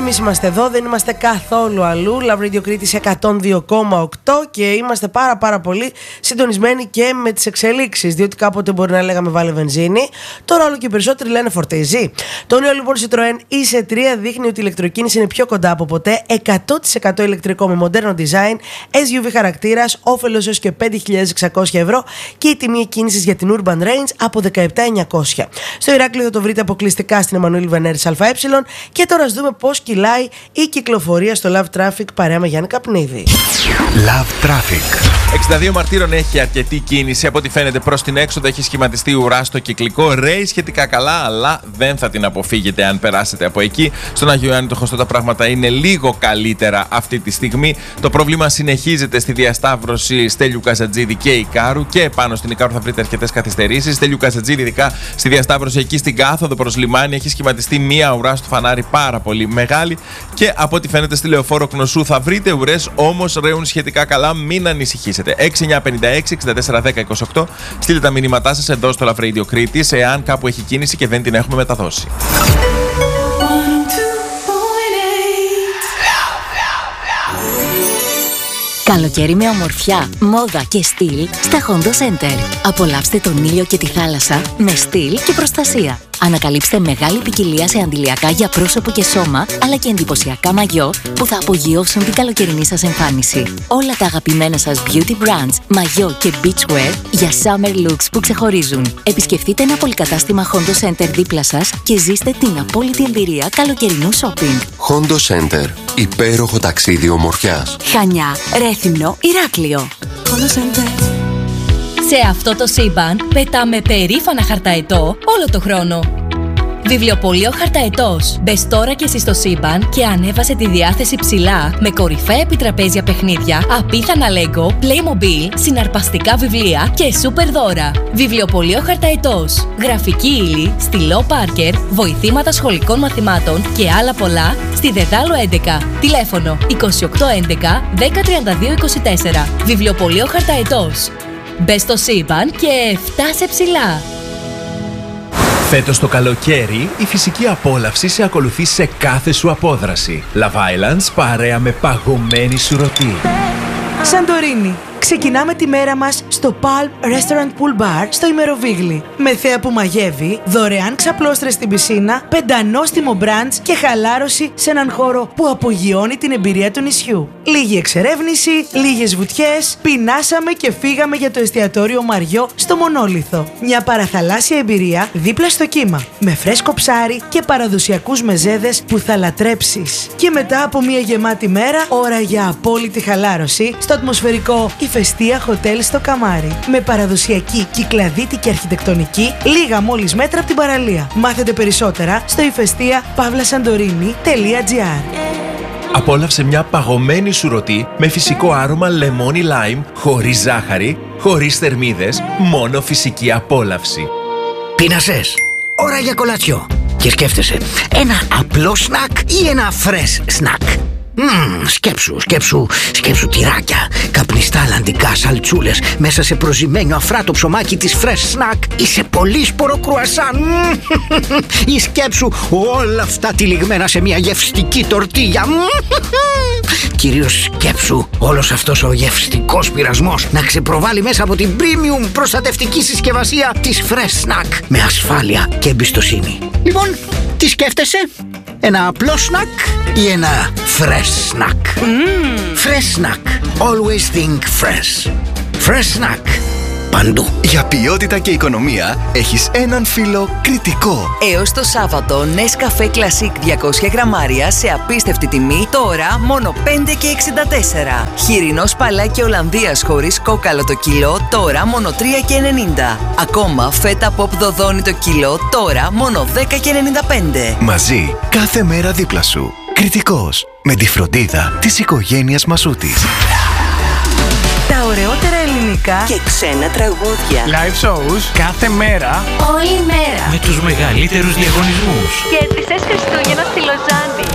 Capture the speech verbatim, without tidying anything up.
Εμείς είμαστε εδώ, δεν είμαστε καθόλου αλλού. Love Radio Κρήτης εκατόν δύο κόμμα οκτώ και είμαστε πάρα πάρα πολύ συντονισμένοι και με τις εξελίξεις. Διότι κάποτε μπορεί να λέγαμε βάλε βενζίνη, τώρα όλο και περισσότεροι λένε φορτίζει. Το νέο λοιπόν Citroën ι σι τρία δείχνει ότι η ηλεκτροκίνηση είναι πιο κοντά από ποτέ. εκατό τοις εκατό ηλεκτρικό με μοντέρνο design, ες γιου βι χαρακτήρας, όφελος έως και πέντε χιλιάδες εξακόσια ευρώ και η τιμή εκκίνησης για την Urban Range από δεκαεπτά χιλιάδες εννιακόσια. Στο Ηράκλειο θα το βρείτε αποκλειστικά στην Εμμανουήλ Βενέρης ΑΕ. Και τώρα ας δούμε πώς κυλάει η κυκλοφορία στο Love Traffic παρέα με Γιάννη Καπνίδη. Love Traffic. εξήντα δύο Μαρτύρων έχει αρκετή κίνηση. Από ό,τι φαίνεται προς την έξοδο έχει σχηματιστεί ουρά στο κυκλικό. Ρέει σχετικά καλά, αλλά δεν θα την αποφύγετε αν περάσετε από εκεί. Στον Άγιο Ιωάννη το Χωστό τα πράγματα είναι λίγο καλύτερα αυτή τη στιγμή. Το πρόβλημα συνεχίζεται στη διασταύρωση Στέλιου Καζατζίδη και Ικάρου. Και πάνω στην Ικάρου θα βρείτε αρκετές καθυστερήσεις. Στέλιου Καζατζίδη, ειδικά στη διασταύρωση εκεί στην κάθοδο προς λιμάνι, έχει σχηματιστεί μία ουρά στο φανάρι πάρα πολύ μεγάλη. Και από ό,τι φαίνεται στη Λεωφόρο Κνωσού θα βρείτε ουρές, όμως ρέουν σχετικά καλά, μην ανησυχήσετε. έξι εννιά πέντε έξι εξήντα τέσσερα δέκα είκοσι οκτώ. Στείλτε τα μηνύματά σας εδώ στο Love Radio Κρήτης, εάν κάπου έχει κίνηση και δεν την έχουμε μεταδώσει. Καλοκαίρι με ομορφιά, μόδα και στυλ στα Hondo Center. Απολαύστε τον ήλιο και τη θάλασσα με στυλ και προστασία. Ανακαλύψτε μεγάλη ποικιλία σε αντιλιακά για πρόσωπο και σώμα, αλλά και εντυπωσιακά μαγιό που θα απογειώσουν την καλοκαιρινή σας εμφάνιση. Όλα τα αγαπημένα σας beauty brands, μαγιό και beachwear για summer looks που ξεχωρίζουν. Επισκεφτείτε ένα πολυκατάστημα Hondo Center δίπλα σας και ζήστε την απόλυτη εμπειρία καλοκαιρινού shopping. Hondo Center. Υπέροχο ταξίδι ομορφιάς. Χανιά, Ρέθυμνο, Ηράκλειο. Hondo Center. Σε αυτό το σύμπαν πετάμε περήφανα χαρταετό όλο το χρόνο. Βιβλιοπωλείο Χαρταετός. Μπες τώρα και εσύ στο σύμπαν και ανέβασε τη διάθεση ψηλά με κορυφαία επιτραπέζια παιχνίδια, απίθανα Lego, Playmobil, συναρπαστικά βιβλία και σούπερ δώρα. Βιβλιοπωλείο Χαρταετός. Γραφική ύλη, στυλό Πάρκερ, βοηθήματα σχολικών μαθημάτων και άλλα πολλά στη Δεδάλο έντεκα. Τηλέφωνο είκοσι οκτώ έντεκα δέκα τριάντα δύο είκοσι τέσσερα. Βιβλιοπωλείο Χαρταετός. Μπες στο σύμπαν και φτάσε ψηλά. Φέτος το καλοκαίρι, η φυσική απόλαυση σε ακολουθεί σε κάθε σου απόδραση. Love Islands παρέα με παγωμένη σουρωτή. Σαντορίνη. Ξεκινάμε τη μέρα μας στο Palm Restaurant Pool Bar στο Ημεροβίγλι. Με θέα που μαγεύει, δωρεάν ξαπλώστρες στην πισίνα, πεντανόστιμο μπραντς και χαλάρωση σε έναν χώρο που απογειώνει την εμπειρία του νησιού. Λίγη εξερεύνηση, λίγες βουτιές, πεινάσαμε και φύγαμε για το εστιατόριο Μαριό στο Μονόλιθο. Μια παραθαλάσσια εμπειρία δίπλα στο κύμα, με φρέσκο ψάρι και παραδοσιακούς μεζέδες που θα λατρέψεις. Και μετά από μια γεμάτη μέρα, ώρα για απόλυτη χαλάρωση στο ατμοσφαιρικό Ηφαιστία Χοτέλ στο Καμάρι. Με παραδοσιακή κυκλαδίτικη αρχιτεκτονική, λίγα μόλις μέτρα από την παραλία. Μάθετε περισσότερα στο ηφαιστία παύλα σαντορίνη τελεία τζι άρ. Απόλαυσε μια παγωμένη σουρωτή με φυσικό άρωμα λεμόνι λάιμ, χωρίς ζάχαρη, χωρίς θερμίδες, μόνο φυσική απόλαυση. Πείνασες. Ώρα για κολατσιό. Και σκέφτεσαι, ένα απλό σνακ ή ένα fresh σνακ. Mm, σκέψου, σκέψου, σκέψου τυράκια, καπνιστά αλλαντικά σαλτσούλες μέσα σε προζυμένιο αφράτο ψωμάκι της Fresh Snack ή σε πολύσπορο κρουασάν. Ή σκέψου όλα αυτά τυλιγμένα σε μια γευστική τορτίγια. Κυρίως σκέψου όλος αυτός ο γευστικός πειρασμός να ξεπροβάλλει μέσα από την premium προστατευτική συσκευασία της Fresh Snack με ασφάλεια και εμπιστοσύνη. Λοιπόν, τι σκέφτεσαι? Ένα απλό σνακ ή ένα fresh snack? Mm. Fresh snack. Always think fresh. Fresh snack. Παντού. Για ποιότητα και οικονομία έχεις έναν φίλο Κρητικό. Έως το Σάββατο, Nescafé Classic διακόσια γραμμάρια σε απίστευτη τιμή, τώρα μόνο πέντε και εξήντα τέσσερα. Χοιρινό σπαλάκι Ολλανδίας χωρίς κόκαλο το κιλό, τώρα μόνο τρία και ενενήντα. Ακόμα φέτα pop δοδόνι το κιλό, τώρα μόνο δέκα και ενενήντα πέντε. Μαζί, κάθε μέρα δίπλα σου. Κρητικός. Με τη φροντίδα της οικογένειας Μασούτης. Τα ωραιότερα ελληνικά και ξένα τραγούδια. Live shows κάθε μέρα, όλη μέρα, με τους μεγαλύτερους διαγωνισμούς. Και τις Χριστούγεννα στη Λοζάνη.